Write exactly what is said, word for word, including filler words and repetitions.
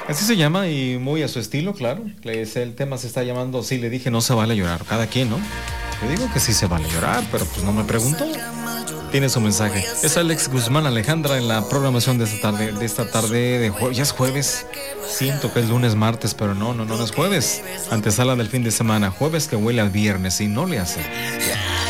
Así se llama y muy a su estilo, claro. El tema se está llamando Sí, le dije no se vale llorar. Cada quien, ¿no? Le digo que sí se vale llorar, pero pues no me preguntó. Tiene su mensaje. Es Alex Guzmán, Alejandra, en la programación de esta tarde, de esta tarde de jueves. Ya es jueves. Siento que es lunes, martes, pero no, no, no, no es jueves. Antesala del fin de semana. Jueves que huele al viernes y no le hace.